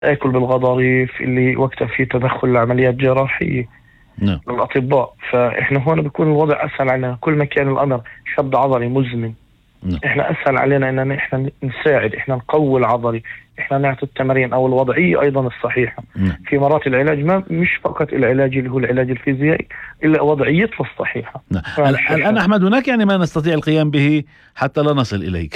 آكل بالغضاريف اللي وقتها في تدخل لعمليات جراحية نعم. للأطباء. فإحنا هون بيكون الوضع أسهل علينا، كل ما كان الأمر شد عضلي مزمن نعم. إحنا أسهل علينا إن إحنا نساعد، إحنا نقوي العضلي، إحنا نعطي التمارين أو الوضعية أيضا الصحيحة. نعم. في مرات العلاج ما مش فقط العلاج اللي هو العلاج الفيزيائي، إلا وضعيته الصحيحة. نعم. الآن أحمد هناك يعني ما نستطيع القيام به حتى لا نصل إليك.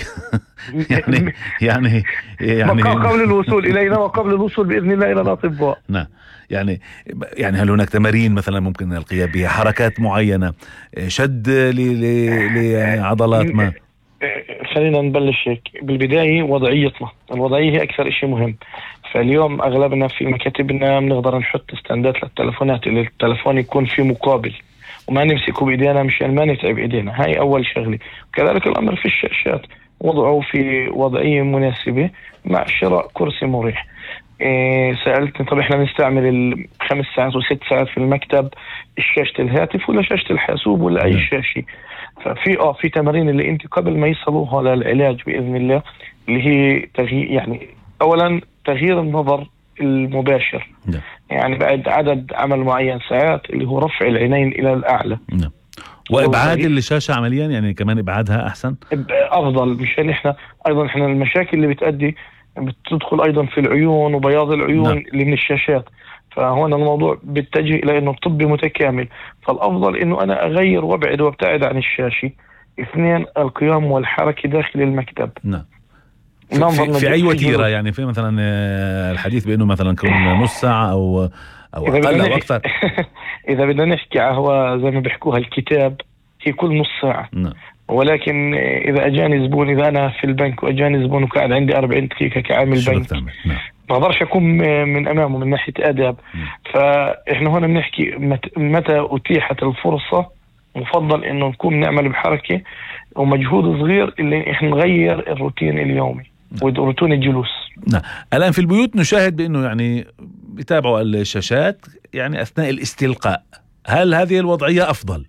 يعني قبل الوصول إلينا وقبل الوصول بإذن الله إلى الأطباء. نعم. يعني هل هناك تمارين مثلا ممكن القيام بها، حركات معينة، شد لعضلات ما؟ خلينا نبلش هيك بالبداية. وضعيتنا الوضعية هي أكثر إشي مهم. فاليوم أغلبنا في مكاتبنا بنقدر نحط استندات للتلفونات، اللي التلفون يكون فيه مقابل وما نمسكه بإيدينا مشان ما نتعب إيدينا. هاي أول شغلة. وكذلك الأمر في الشاشات، وضعه في وضعية مناسبة مع شراء كرسي مريح. سألتني طب إحنا بنستعمل 5 ساعات و6 ساعات في المكتب شاشة الهاتف ولا شاشة الحاسوب ولا أي شاشة؟ ففي تمارين اللي انت قبل ما يصلوها للعلاج باذن الله، اللي هي تغيير، يعني اولا تغيير النظر المباشر. نعم. يعني بعد عدد عمل معين ساعات، اللي هو رفع العينين الى الاعلى. نعم. وابعاد الشاشه عمليا، يعني كمان ابعادها احسن افضل، مشان احنا المشاكل اللي بتدخل ايضا في العيون وبياض العيون. نعم. اللي من الشاشات. فهون الموضوع بيتجه إلى أنه الطب متكامل. فالأفضل أنه أنا أغير وابتعد عن الشاشة. 2 القيام والحركة داخل المكتب. نعم. في أي وتيرة؟ يعني في مثلا الحديث بأنه مثلا كون نص ساعة أو أقل أو أكثر. إذا بدنا نحكي هو زي ما بيحكوها الكتاب، هي كل نص ساعة. نعم. ولكن إذا أجاني زبون، إذا أنا في البنك وأجاني زبون وقاعد عندي 40 دقيقة كعامل بنك، نعم. ما اقدرش اكون من امامه من ناحيه اداب. فاحنا هنا بنحكي متى اتيحت الفرصه، مفضل انه نكون نعمل بحركه ومجهود صغير، اللي احنا نغير الروتين اليومي وروتين الجلوس. نعم. الان في البيوت نشاهد بانه يعني بيتابعوا الشاشات يعني اثناء الاستلقاء. هل هذه الوضعيه افضل؟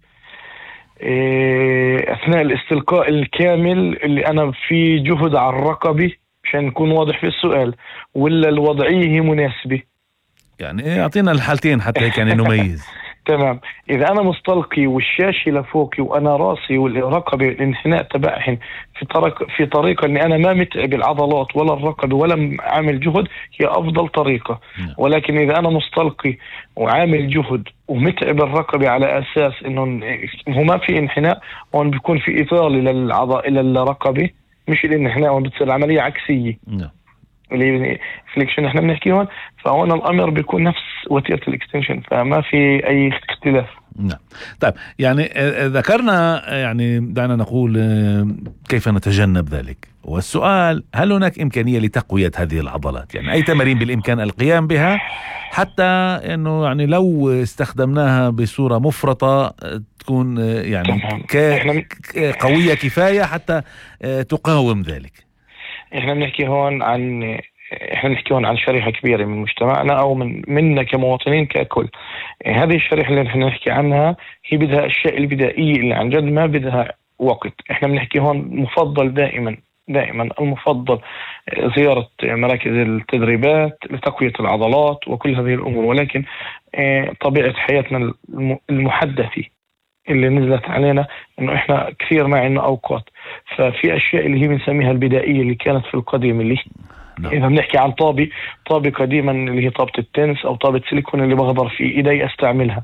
اثناء الاستلقاء الكامل اللي انا في جهد على الرقبه، عشان نكون واضح في السؤال، ولا الوضعية هي مناسبة؟ يعني اعطينا الحالتين حتى هيك يعني نميز. تمام. إذا أنا مستلقي والشاشة لفوقي وأنا راسي والرقبة الانحناء تبعهن في طريقة إني أنا ما متعب العضلات ولا الرقبة ولا عامل جهد، هي أفضل طريقة. ولكن إذا أنا مستلقي وعامل جهد ومتعب الرقبة على أساس إنه هو ما في انحناء، وأن بيكون في إطالة إلى الرقبة، مش الانحناء، وأن بتصير عملية عكسية. اللي فليكشن احنا بنحكي هون. فهون الامر بيكون نفس وتيرة الاكستنشن، فما في اي اختلاف. نعم. طيب يعني ذكرنا، يعني دعنا نقول كيف نتجنب ذلك. والسؤال، هل هناك إمكانية لتقوية هذه العضلات؟ يعني أي تمارين بالإمكان القيام بها حتى أنه يعني لو استخدمناها بصورة مفرطة تكون يعني قوية كفاية حتى تقاوم ذلك؟ احنا بنحكي هون عن شريحة كبيرة من مجتمعنا او منا كمواطنين ككل. هذه الشريحة اللي احنا نحكي عنها هي بدها اشياء البدائية اللي عن جد ما بدها وقت. احنا بنحكي هون مفضل دائما المفضل زيارة مراكز التدريبات لتقوية العضلات وكل هذه الامور. ولكن طبيعة حياتنا المحدثة اللي نزلت علينا انه احنا كثير ما عندنا اوقات. ففي اشياء اللي هي بنسميها البدائيه اللي كانت في القديم، اللي اذا بنحكي عن طابه قديما اللي هي طابه التنس او طابه سيليكون اللي بقدر في ايدي استعملها.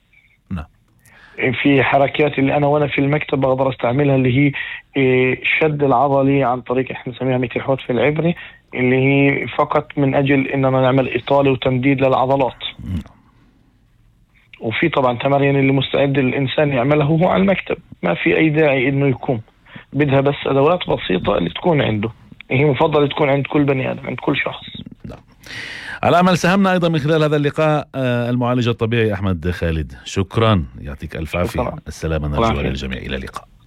في حركات اللي وانا في المكتب بقدر استعملها، اللي هي شد العضلي عن طريق احنا نسميها ميتيحوت في العبري، اللي هي فقط من اجل اننا نعمل اطاله وتمديد للعضلات. وفي طبعا تمارين اللي مستعد الإنسان يعملها هو على المكتب، ما في أي داعي إنه يكون، بدها بس أدوات بسيطة اللي تكون عنده. هي مفضل تكون عند كل بني آدم، عند كل شخص. على أمل ساهمنا أيضا من خلال هذا اللقاء المعالج الطبيعي أحمد خالد. شكرا، يعطيك ألف عافية. السلامة نرجو للجميع. إلى اللقاء.